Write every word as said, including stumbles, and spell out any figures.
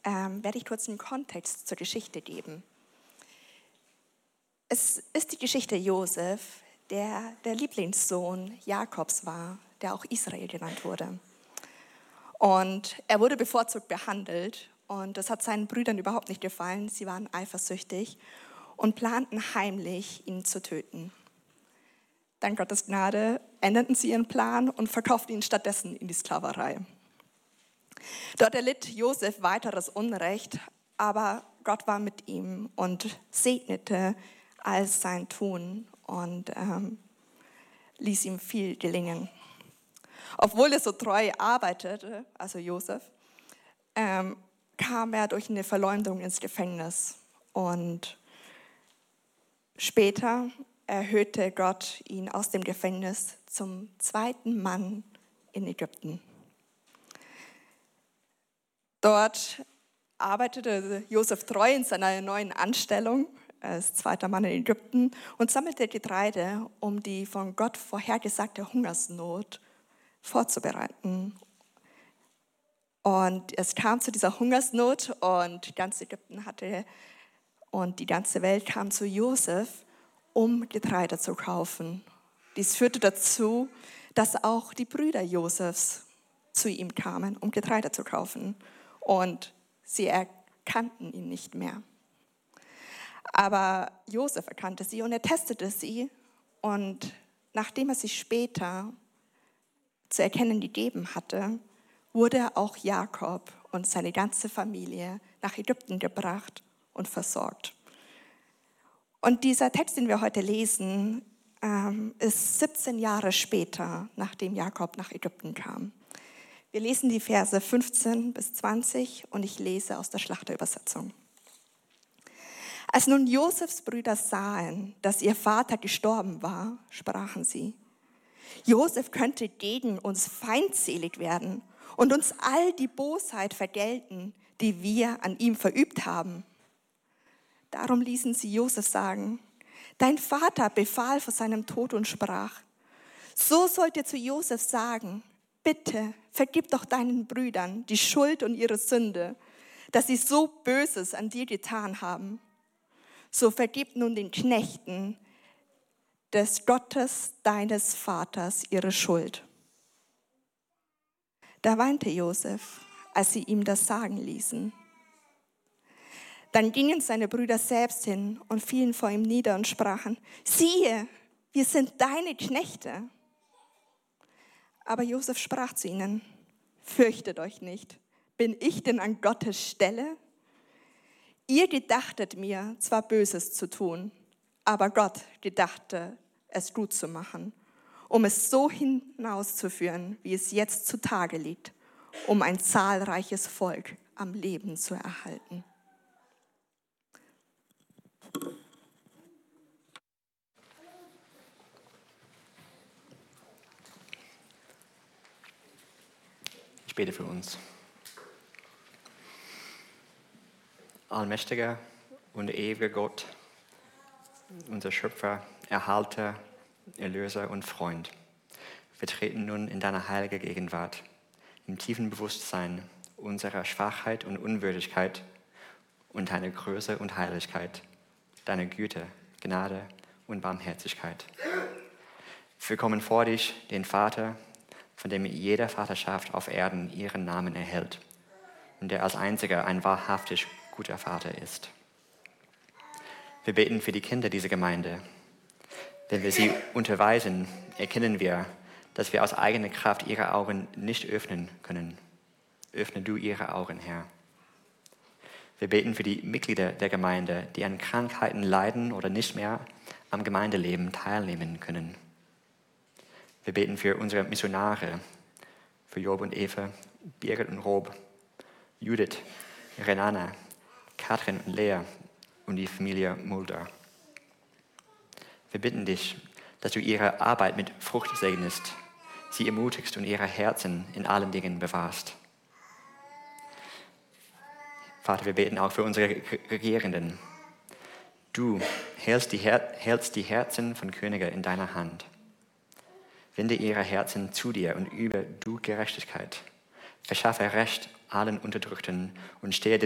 ähm, werde ich kurz einen Kontext zur Geschichte geben. Es ist die Geschichte Josef, der der Lieblingssohn Jakobs war, der auch Israel genannt wurde. Und er wurde bevorzugt behandelt und das hat seinen Brüdern überhaupt nicht gefallen. Sie waren eifersüchtig und planten heimlich, ihn zu töten. Dank Gottes Gnade änderten sie ihren Plan und verkauften ihn stattdessen in die Sklaverei. Dort erlitt Josef weiteres Unrecht, aber Gott war mit ihm und segnete all sein Tun und ähm, ließ ihm viel gelingen. Obwohl er so treu arbeitete, also Josef, ähm, kam er durch eine Verleumdung ins Gefängnis. Und später erhöhte Gott ihn aus dem Gefängnis zum zweiten Mann in Ägypten. Dort arbeitete Josef treu in seiner neuen Anstellung als zweiter Mann in Ägypten und sammelte Getreide, um die von Gott vorhergesagte Hungersnot vorzubereiten. Und es kam zu dieser Hungersnot und ganz Ägypten hatte und die ganze Welt kam zu Josef, um Getreide zu kaufen. Dies führte dazu, dass auch die Brüder Josefs zu ihm kamen, um Getreide zu kaufen. Und sie erkannten ihn nicht mehr. Aber Josef erkannte sie und er testete sie. Und nachdem er sie später zu erkennen gegeben hatte, wurde auch Jakob und seine ganze Familie nach Ägypten gebracht und versorgt. Und dieser Text, den wir heute lesen, ist siebzehn Jahre später, nachdem Jakob nach Ägypten kam. Wir lesen die Verse fünfzehn bis zwanzig und ich lese aus der Schlachterübersetzung. Als nun Josefs Brüder sahen, dass ihr Vater gestorben war, sprachen sie: Josef könnte gegen uns feindselig werden und uns all die Bosheit vergelten, die wir an ihm verübt haben. Darum ließen sie Josef sagen: Dein Vater befahl vor seinem Tod und sprach: So sollt ihr zu Josef sagen: Bitte, vergib doch deinen Brüdern die Schuld und ihre Sünde, dass sie so Böses an dir getan haben. So vergib nun den Knechten des Gottes deines Vaters ihre Schuld. Da weinte Josef, als sie ihm das sagen ließen. Dann gingen seine Brüder selbst hin und fielen vor ihm nieder und sprachen: Siehe, wir sind deine Knechte. Aber Josef sprach zu ihnen: Fürchtet euch nicht, bin ich denn an Gottes Stelle? Ihr gedachtet mir zwar Böses zu tun, aber Gott gedachte es gut zu machen, um es so hinauszuführen, wie es jetzt zutage liegt, um ein zahlreiches Volk am Leben zu erhalten. Ich bete für uns. Allmächtiger und ewiger Gott, unser Schöpfer, Erhalter, Erlöser und Freund, wir treten nun in deine heilige Gegenwart, im tiefen Bewusstsein unserer Schwachheit und Unwürdigkeit und deiner Größe und Heiligkeit, deiner Güte, Gnade und Barmherzigkeit. Wir kommen vor dich, den Vater, von dem jede Vaterschaft auf Erden ihren Namen erhält und der als einziger ein wahrhaftig guter Vater ist. Wir beten für die Kinder dieser Gemeinde. Wenn wir sie unterweisen, erkennen wir, dass wir aus eigener Kraft ihre Augen nicht öffnen können. Öffne du ihre Augen, Herr. Wir beten für die Mitglieder der Gemeinde, die an Krankheiten leiden oder nicht mehr am Gemeindeleben teilnehmen können. Wir beten für unsere Missionare, für Job und Eva, Birgit und Rob, Judith, Renana, Katrin und Lea und die Familie Mulder. Wir bitten dich, dass du ihre Arbeit mit Frucht segnest, sie ermutigst und ihre Herzen in allen Dingen bewahrst. Vater, wir beten auch für unsere Regierenden. Du hältst die, Her- hältst die Herzen von Königen in deiner Hand. Wende ihre Herzen zu dir und übe du Gerechtigkeit. Verschaffe Recht allen Unterdrückten und stehe